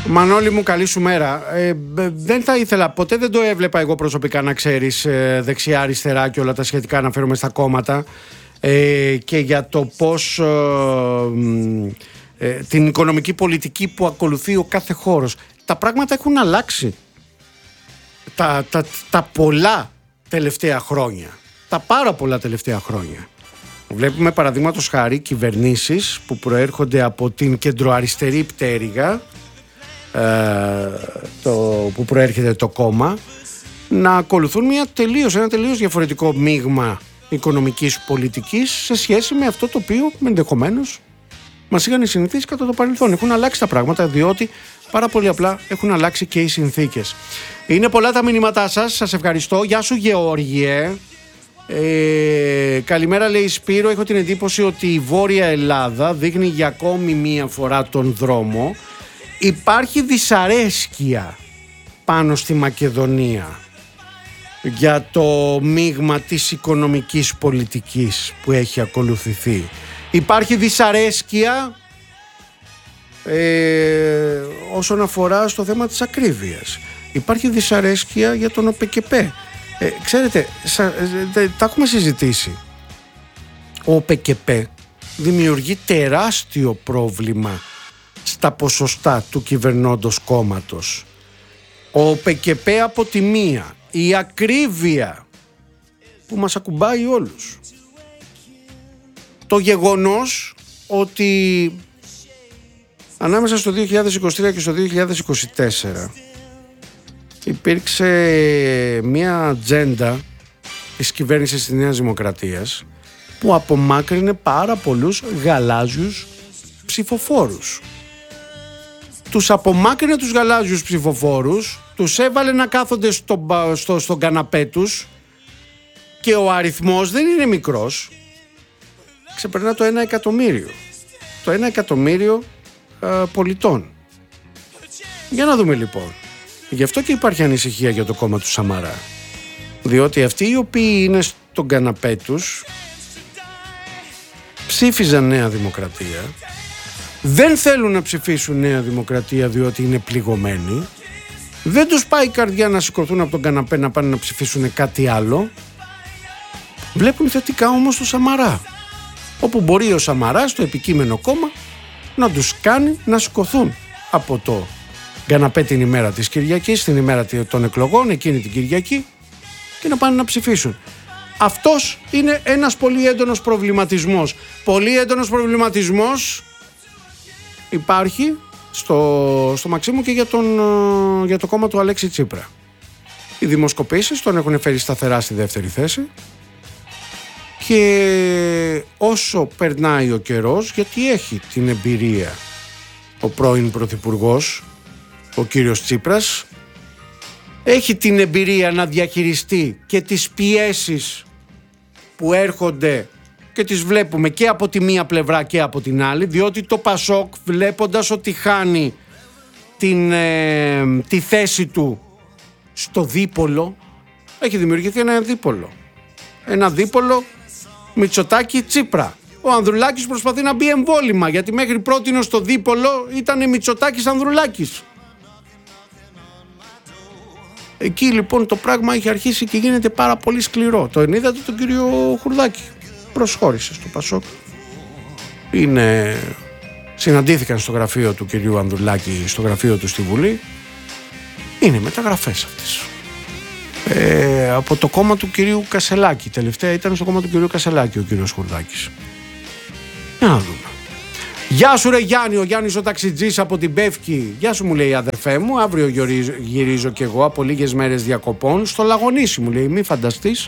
Μανώλη μου, καλή σου μέρα. Δεν θα ήθελα, ποτέ δεν το έβλεπα εγώ προσωπικά, να ξέρεις, δεξιά, αριστερά και όλα τα σχετικά, αναφέρομαι στα κόμματα και για το πώς την οικονομική πολιτική που ακολουθεί ο κάθε χώρος. Τα πράγματα έχουν αλλάξει τα πολλά τελευταία χρόνια. Τα πάρα πολλά τελευταία χρόνια. Βλέπουμε παραδείγματος χάρη κυβερνήσεις που προέρχονται από την κεντροαριστερή πτέρυγα, που προέρχεται το κόμμα, να ακολουθούν ένα τελείως διαφορετικό μείγμα οικονομικής πολιτικής σε σχέση με αυτό το οποίο ενδεχομένως μας είχαν συνηθίσει κατά το παρελθόν. Έχουν αλλάξει τα πράγματα, διότι πάρα πολύ απλά έχουν αλλάξει και οι συνθήκες. Είναι πολλά τα μηνύματά σας, σας ευχαριστώ. Γεια σου Γεώργιε. Καλημέρα, λέει Σπύρο. Έχω την εντύπωση ότι η Βόρεια Ελλάδα δείχνει για ακόμη μία φορά τον δρόμο. Υπάρχει δυσαρέσκεια πάνω στη Μακεδονία για το μείγμα της οικονομικής πολιτικής που έχει ακολουθηθεί. Υπάρχει δυσαρέσκεια όσον αφορά στο θέμα της ακρίβειας. Υπάρχει δυσαρέσκεια για τον ΟΠΕΚΕΠΕ. Ξέρετε, τα έχουμε συζητήσει. Ο ΟΠΕΚΕΠΕ δημιουργεί τεράστιο πρόβλημα στα ποσοστά του κυβερνώντος κόμματος. Ο ΟΠΕΚΕΠΕ από τη μία, η ακρίβεια που μας ακουμπάει όλους. Το γεγονός ότι ανάμεσα στο 2023 και στο 2024 υπήρξε μια ατζέντα της κυβέρνησης της Νέας Δημοκρατίας που απομάκρυνε πάρα πολλούς γαλάζιους ψηφοφόρους. Τους απομάκρυνε τους γαλάζιους ψηφοφόρους, τους έβαλε να κάθονται στον καναπέ τους και ο αριθμός δεν είναι μικρός. Ξεπερνά το 1 εκατομμύριο. Το 1 εκατομμύριο πολιτών. Για να δούμε λοιπόν. Γι' αυτό και υπάρχει ανησυχία για το κόμμα του Σαμαρά. Διότι αυτοί οι οποίοι είναι στον καναπέ τους ψήφιζαν Νέα Δημοκρατία, δεν θέλουν να ψηφίσουν Νέα Δημοκρατία διότι είναι πληγωμένοι, δεν τους πάει η καρδιά να σηκωθούν από τον καναπέ να πάνε να ψηφίσουν κάτι άλλο. Βλέπουν θετικά όμως το Σαμαρά, όπου μπορεί ο Σαμαράς, το επικείμενο κόμμα, να τους κάνει να σηκωθούν από το καναπέ την ημέρα της Κυριακής, την ημέρα των εκλογών, εκείνη την Κυριακή, και να πάνε να ψηφίσουν. Αυτός είναι ένας πολύ έντονος προβληματισμός. Πολύ έντονος προβληματισμός υπάρχει στο Μαξίμου και για το κόμμα του Αλέξη Τσίπρα. Οι δημοσκοπήσεις τον έχουν φέρει σταθερά στη δεύτερη θέση και όσο περνάει ο καιρός, γιατί έχει την εμπειρία ο πρώην πρωθυπουργός, ο κύριος Τσίπρας, έχει την εμπειρία να διαχειριστεί και τις πιέσεις που έρχονται και τις βλέπουμε και από τη μία πλευρά και από την άλλη, διότι το Πασόκ, βλέποντας ότι χάνει τη θέση του στο δίπολο, έχει δημιουργηθεί ένα δίπολο Μητσοτάκη-Τσίπρα. Ο Ανδρουλάκης προσπαθεί να μπει εμβόλυμα, γιατί μέχρι πρότινος στο δίπολο ήταν Μητσοτάκης-Ανδρουλάκης. Εκεί λοιπόν το πράγμα έχει αρχίσει και γίνεται πάρα πολύ σκληρό. Το είδατε τον κύριο Χουρδάκη. Προσχώρησε στο Πασόκ. Συναντήθηκαν στο γραφείο του κυρίου Ανδρουλάκη, στο γραφείο του στη Βουλή. Είναι μεταγραφές αυτές. Από το κόμμα του κυρίου Κασελάκη. Τελευταία ήταν στο κόμμα του κυρίου Κασελάκη ο κύριος Χουρδάκης. Να δούμε. Γεια σου ρε Γιάννη, ο Γιάννης ο ταξιτζής από την Πεύκη. Γεια σου, μου λέει, αδερφέ μου, αύριο γυρίζω κι εγώ από λίγες μέρες διακοπών στο Λαγονίσι, μου λέει, μη φανταστείς.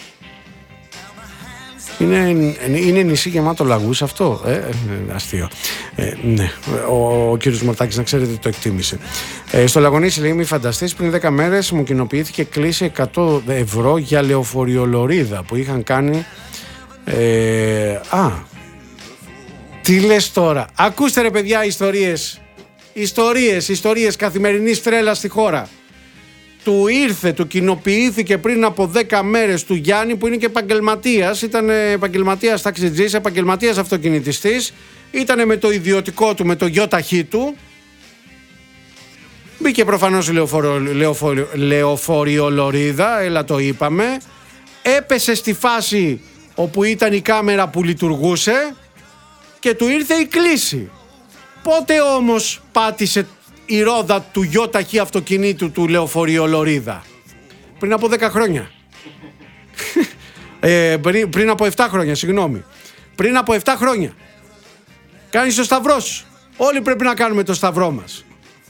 Είναι νησί γεμάτο λαγούς αυτό, αστείο. Ναι, ο κύριος Μορτάκης, να ξέρετε, το εκτίμησε. Στο Λαγονίσι, λέει, μη φανταστείς, πριν 10 μέρες μου κοινοποιήθηκε κλήση 100 ευρώ για λεωφοριολορίδα που είχαν κάνει. Τι λες τώρα? Ακούστε ρε παιδιά, ιστορίες καθημερινής τρέλας στη χώρα. Του κοινοποιήθηκε πριν από 10 μέρες του Γιάννη, που είναι και επαγγελματίας, ήταν επαγγελματίας ταξιτζής, επαγγελματίας αυτοκινητιστής, ήταν με το ιδιωτικό του, με το γιοταχή του, Μπήκε προφανώς λεωφοριολωρίδα, έλα το είπαμε. Έπεσε στη φάση όπου ήταν η κάμερα που λειτουργούσε και του ήρθε η κλίση. Πότε όμως πάτησε η ρόδα του γιοταχή αυτοκινήτου του λεωφοριολωρίδα? Πριν από 10 χρόνια. Πριν από 7 χρόνια, συγγνώμη. Πριν από 7 χρόνια. Κάνεις το σταυρό σου. Όλοι πρέπει να κάνουμε το σταυρό μας.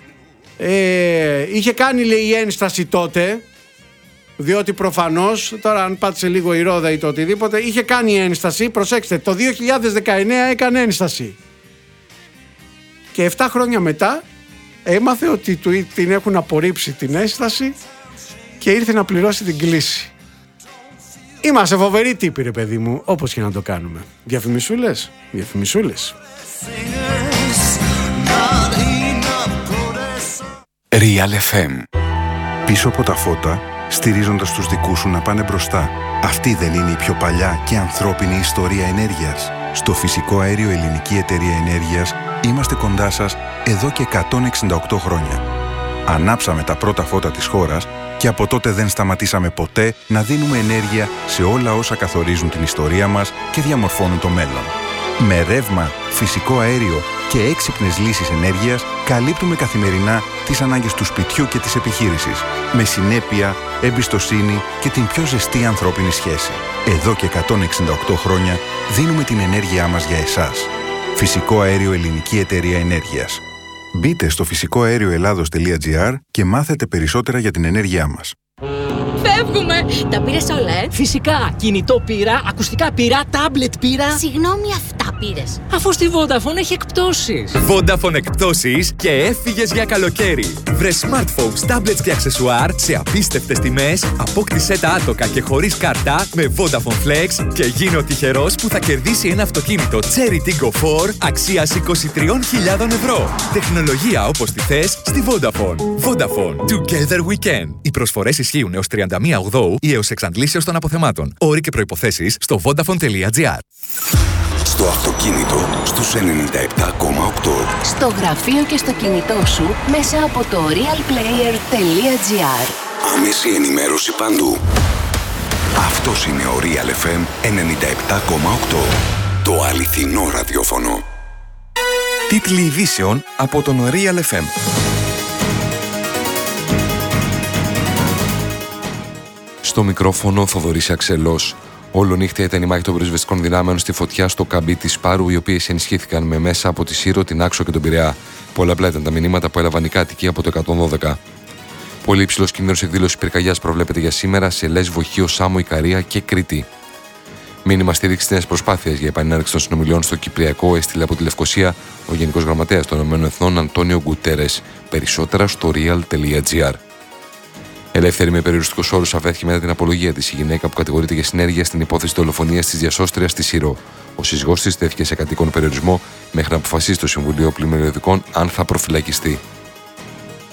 Είχε κάνει, λέει, ένσταση τότε, διότι προφανώς, τώρα αν πάτησε λίγο η ρόδα ή το οτιδήποτε, είχε κάνει ένσταση, προσέξτε, το 2019 έκανε ένσταση. Και 7 χρόνια μετά έμαθε ότι την έχουν απορρίψει την ένσταση και ήρθε να πληρώσει την κλίση. Είμαστε φοβεροί τύποι, ρε παιδί μου, όπως και να το κάνουμε. Διαφημισούλες. Real FM. Πίσω από τα φώτα, στηρίζοντας τους δικούς σου να πάνε μπροστά. Αυτή δεν είναι η πιο παλιά και ανθρώπινη ιστορία ενέργειας? Στο Φυσικό Αέριο Ελληνική Εταιρεία Ενέργειας είμαστε κοντά σας εδώ και 168 χρόνια. Ανάψαμε τα πρώτα φώτα της χώρας και από τότε δεν σταματήσαμε ποτέ να δίνουμε ενέργεια σε όλα όσα καθορίζουν την ιστορία μας και διαμορφώνουν το μέλλον. Με ρεύμα, φυσικό αέριο και έξυπνες λύσεις ενέργειας καλύπτουμε καθημερινά τις ανάγκες του σπιτιού και της επιχείρησης. Με συνέπεια, εμπιστοσύνη και την πιο ζεστή ανθρώπινη σχέση. Εδώ και 168 χρόνια δίνουμε την ενέργειά μας για εσάς. Φυσικό Αέριο Ελληνική Εταιρεία Ενέργειας. Μπείτε στο φυσικοαέρioελλάδος.gr και μάθετε περισσότερα για την ενέργειά μας. Φεύγουμε! Τα πήρες όλα, Φυσικά! Κινητό πήρα, ακουστικά πήρα, τάμπλετ πήρα. Συγγνώμη, αυτά πήρες? Αφού στη Vodafone έχει εκπτώσεις. Vodafone εκπτώσεις και έφυγες για καλοκαίρι. Βρε smartphones, tablets και αξεσουάρ σε απίστευτες τιμές, απόκτησέ τα άτοκα και χωρίς κάρτα με Vodafone Flex και γίνε ο τυχερός που θα κερδίσει ένα αυτοκίνητο Cherry Tiggo 4 αξίας 23.000 ευρώ. Τεχνολογία όπως τη θες στη Vodafone. Vodafone. Together we can. Οι προσφορές ισχύουν έως 31 Οκτώβρη ή έως εξαντλήσεως των αποθεμάτων. Όροι και προϋποθέσεις στο vodafone.gr. Στο αυτοκίνητο στους 97,8. Στο γραφείο και στο κινητό σου μέσα από το realplayer.gr. Άμεση ενημέρωση παντού. Αυτός είναι ο Real FM 97,8. Το αληθινό ραδιόφωνο. Τίτλοι ειδήσεων από τον Real FM. Στο μικρόφωνο Θοδωρής Αξελός. Όλο νύχτα ήταν η μάχη των πυροσβεστικών δυνάμεων στη φωτιά στο καμπί της Πάρου, οι οποίες ενισχύθηκαν με μέσα από τη Σύρο, την Άξο και τον Πειραιά. Πολλαπλά ήταν τα μηνύματα που έλαβαν οι κάτοικοι από το 112. Πολύ υψηλός κίνδυνος εκδήλωσης πυρκαγιάς προβλέπεται για σήμερα σε Λέσβο, Χίο, Σάμο, Ικαρία και Κρήτη. Μήνυμα στήριξη νέες προσπάθειες για επανέναρξη των συνομιλιών στο Κυπριακό έστειλε από τη Λευκοσία ο Γενικός Γραμματέας των ΗΠΑ Αντώνιο Γκουτέρες. Περισσότερα στο real.gr. Ελεύθερη με περιοριστικούς όρους αφέθηκε μετά την απολογία της η γυναίκα που κατηγορείται για συνέργεια στην υπόθεση δολοφονίας της διασώστριας στη Σύρο. Ο σύζυγός της τέθηκε σε κατοίκον περιορισμό μέχρι να αποφασίσει το Συμβουλίο Πλημμυριωδικών αν θα προφυλακιστεί.